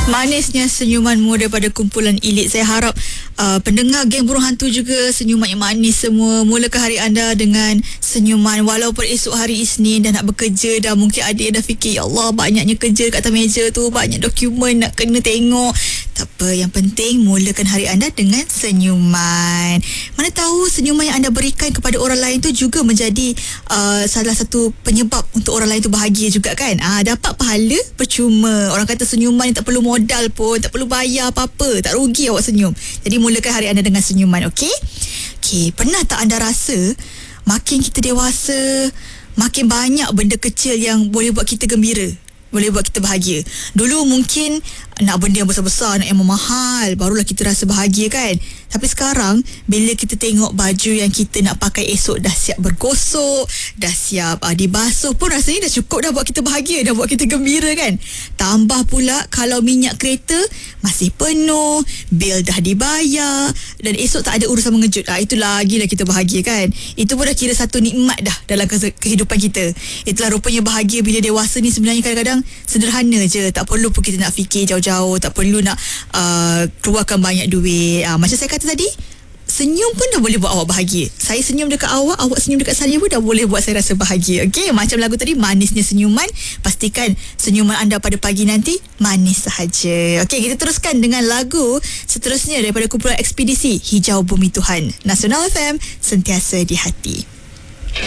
Manisnya senyumanmu daripada kumpulan Elite. Saya harap pendengar geng burung hantu juga senyuman yang manis semua. Mulakan hari anda dengan senyuman. Walaupun esok hari Isnin dah nak bekerja dah, mungkin ada yang dah fikir, ya Allah banyaknya kerja kat atas meja tu, banyak dokumen nak kena tengok. Tak apa, yang penting mulakan hari anda dengan senyuman. Mana tahu senyuman yang anda berikan kepada orang lain tu juga menjadi salah satu penyebab untuk orang lain tu bahagia juga kan. Dapat pahala percuma. Orang kata senyuman ni tak perlu modal pun, tak perlu bayar apa-apa, tak rugi awak senyum. Jadi mulakan hari anda dengan senyuman, okey? Okey, pernah tak anda rasa makin kita dewasa, makin banyak benda kecil yang boleh buat kita gembira, boleh buat kita bahagia. Dulu mungkin nak benda yang besar-besar, nak yang mahal, barulah kita rasa bahagia kan. Tapi sekarang bila kita tengok baju yang kita nak pakai esok dah siap bergosok, dah siap dibasuh pun rasanya dah cukup dah buat kita bahagia, dah buat kita gembira kan. Tambah pula kalau minyak kereta masih penuh, bil dah dibayar dan esok tak ada urusan mengejut, itu lagilah kita bahagia kan. Itu pun dah kira satu nikmat dah dalam kehidupan kita. Itulah rupanya bahagia bila dewasa ni sebenarnya kadang-kadang sederhana je. Tak perlu pun kita nak fikir jauh-jauh, tak perlu nak keluarkan banyak duit. Macam saya kata tadi, senyum pun dah boleh buat awak bahagia. Saya senyum dekat awak, awak senyum dekat saya pun dah boleh buat saya rasa bahagia. Okey, macam lagu tadi, manisnya senyuman. Pastikan senyuman anda pada pagi nanti manis sahaja. Okey, kita teruskan dengan lagu seterusnya daripada kumpulan Ekspedisi, Hijau Bumi Tuhan. Nasional FM, sentiasa di hati.